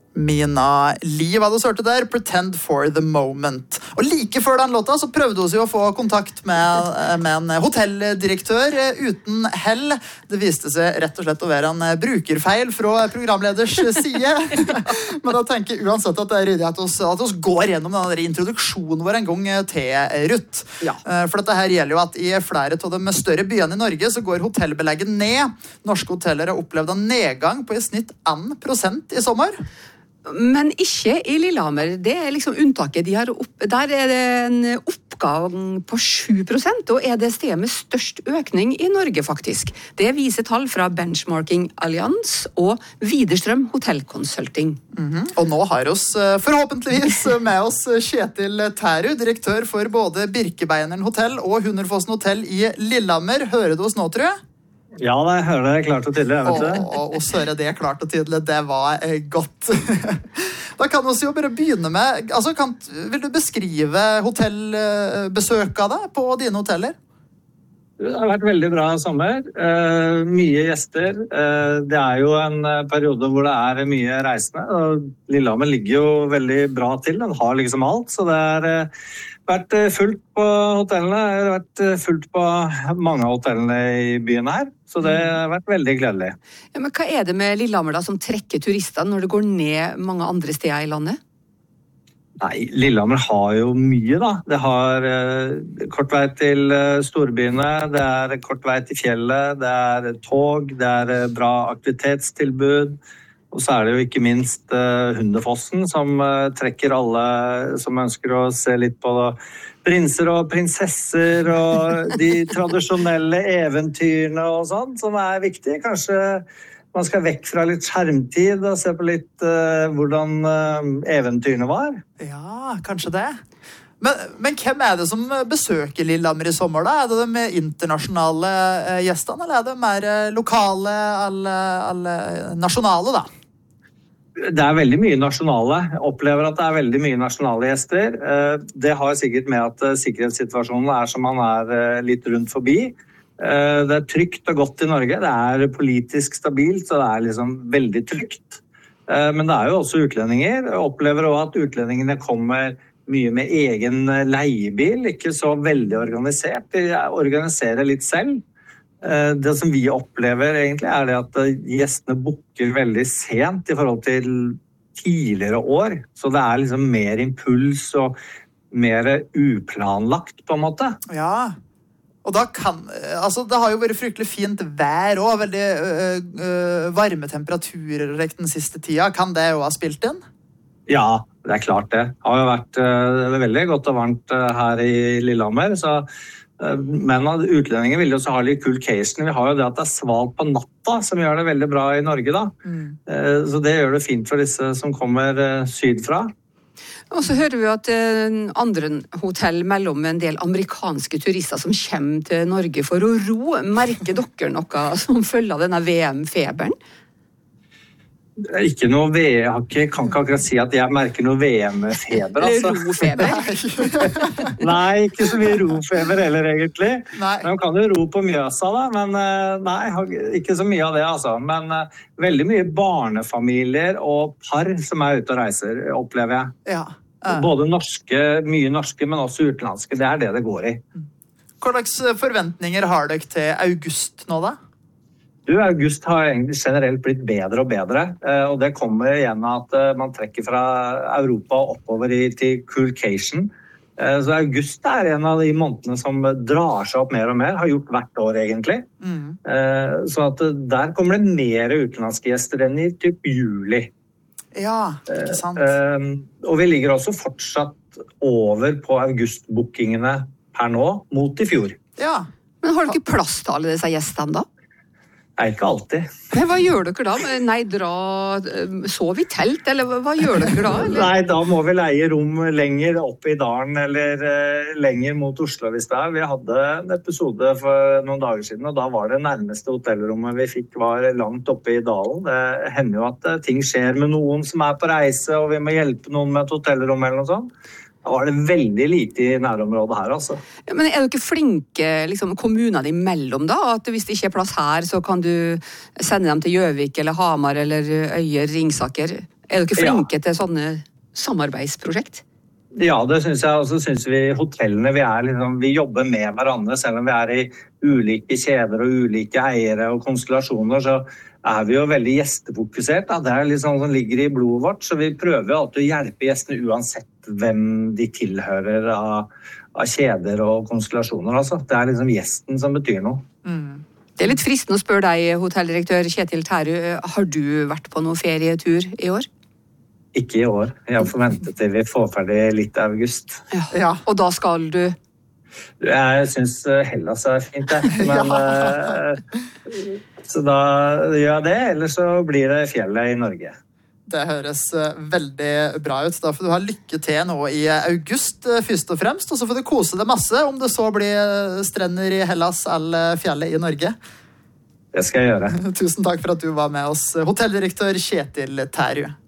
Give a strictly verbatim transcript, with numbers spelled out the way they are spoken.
Mina Liv hadde sørte der, Pretend for the Moment. Og like før den låta så prøvde hun å få kontakt med, med en hotelldirektør uten hell. Det viste seg rett og slett å være en brukerfeil fra programleders side. Men da tenker jeg uansett at det er ryddig at vi, at vi går gjennom denne introduksjonen vår en gang til Ruth. Ja. For dette her gjelder jo at i flere av de større byene i Norge så går hotellbelegget ned. Norske hoteller har opplevd en nedgang på i snitt én prosent i sommer. Men ikke i Lillehammer. Det er liksom unntaket. De har opp, der er det en oppgang på sju prosent, og er det stedet med størst økning i Norge, faktisk. Det viser tall fra Benchmarking Alliance og Widerstrøm Hotellconsulting. Mm-hmm. Og nå har oss forhåpentligvis med oss Kjetil Tæru, direktør for både Birkebeineren Hotell og Hunderfossen Hotell i Lillehammer. Hører du oss nå, tror jeg? Ja, jeg hører det klart og tydelig. Jeg vet det. Og, og så hører det klart og tydelig. Det var eh, godt. Da kan vi jo bare begynne med, altså, kan, vil du beskrive hotellbesøk av deg på dine hoteller? Det har vært veldig bra sommer. Uh, mye gjester. Uh, det er jo en periode hvor det er mye reisende. Og Lillehammer ligger jo veldig bra til. Den har liksom alt, så det har uh, vært fullt på hotellene. Det har vært fullt på mange av hotellene i byen her. Så det har vært veldig gledelig. Ja, men hva er det med Lillehammer da som trekker turister når det går ned mange andre steder i landet? Nei, Lillehammer har jo mye da. Det har eh, kort vei til eh, storbyene, det er kort vei til fjellet, det er tog, det er eh, bra aktivitetstilbud. Og så er det jo ikke minst eh, Hunderfossen som eh, trekker alle som ønsker å se litt på da, prinser og prinsesser og de tradisjonelle eventyrene og sånn, som er viktig. Kanskje man skal vekk fra litt skjermtid og se på litt uh, hvordan uh, eventyrene var. Ja, kanskje det. Men, men hvem er det som besøker Lillehammer i sommer da? Er det de internasjonale uh, gjestene, eller er det mer uh, lokale eller, eller nasjonale da? Det er veldig mye nasjonale. Jeg opplever at det er veldig mye nasjonale gjester. Det har sikkert med at sikkerhetssituasjonen er som man er litt rundt forbi. Det er trygt og godt i Norge. Det er politisk stabilt, så det er liksom veldig trygt. Men det er jo også utlendinger. Jeg opplever også at utlendingene kommer mye med egen leiebil, ikke så veldig organisert. De organiserer litt selv. Det som vi opplever egentlig er det at gjestene booker veldig sent i forhold til tidligere år. Så det er liksom mer impuls og mer uplanlagt på en måte. Ja, og da kan, altså det har jo vært fryktelig fint vær og veldig øh, øh, varme temperaturer den siste tida. Kan det jo ha spilt inn? Ja, det er klart det. Det har jo vært øh, veldig godt og varmt øh, her i Lillehammer, så men utlendinger vil jo også ha litt kulcation. Vi har jo det at det er svalt på natta, som gjør det veldig bra i Norge da. Mm. Så det gjør det fint for disse som kommer sydfra. Og så hører vi at andre hotell mellom en del amerikanske turister som kommer til Norge for å ro. Merker dere noe som følger av denne V M-feberen? Ikke noe V M, jeg kan ikke akkurat si at jeg merker noe V M-feber, altså. Eller rofeber? Nei, ikke så mye rofeber heller, egentlig. Nei. Man kan jo ro på Mjøsa, da, men nei, ikke så mye av det, altså. Men uh, veldig mye barnefamilier og par som er ute og reiser, opplever jeg. Ja. Uh. Både norske, mye norske, men også utenlandske. Det er det det går i. Hva slags forventninger har dere til august nå, da? Du, august har egentlig generelt blitt bedre og bedre, og det kommer igjen at man trekker fra Europa oppover til Coolcation. Så august er en av de månedene som drar seg opp mer og mer, har gjort hvert år egentlig. Mm. Så at der kommer det mer utenlandske gjester enn i typ juli. Ja, ikke sant. Og vi ligger også fortsatt over på augustbookingene per nå, mot i fjor. Ja. Men har du ikke plass til alle disse gjestene da? Nei, ikke alltid. Men hva gjør dere da? Nei, dra, sov i telt, eller hva gjør dere da? Eller? Nei, da må vi leie rom lenger opp i dalen, eller uh, lenger mot Oslo hvis det er. Vi hadde en episode for noen dager siden, og da var det nærmeste hotellrommet vi fikk var langt oppe i dalen. Det hender jo at uh, ting skjer med noen som er på reise, og vi må hjelpe noen med et hotellrom eller noe sånt. Da var det veldig lite i nærområdet her, altså. Ja, men er du ikke flinke liksom, kommunene imellom da? At hvis det ikke er plass her, så kan du sende dem til Gjøvik eller Hamar eller Øyer, Ringsaker? Er dere flinke ja. til sånne samarbeidsprosjekt? Ja, det synes jeg. Og så synes vi hotellene, vi, er liksom, vi jobber med hverandre, selv om vi er i ulike kjeder og ulike eiere og konstellasjoner, så er vi jo veldig gjestefokusert. Da. Det er litt sånn som ligger i blodet vårt, så vi prøver alltid å hjelpe gjestene uansett hvem de tilhører av, av kjeder og konstellasjoner. Altså. Det er liksom gjesten som betyr noe. Mm. Det er litt fristende å spørre deg, hotelldirektør Kjetil Terud, har du vært på noen ferietur i år? Ikke i år. Jeg forventet til vi får ferdig litt i august. Ja. Ja. Og da skal du? Jeg synes Hellas er fint, det. Men, ja. Så da gjør jeg det, eller så blir det fjellet i Norge. Det høres veldig bra ut. Da får du ha lykke til nå i august først og fremst, og så får du kose deg masse om det så blir strender i Hellas eller fjellet i Norge. Det skal jeg gjøre. Tusen takk for at du var med oss, hotelldirektør Kjetil Terud.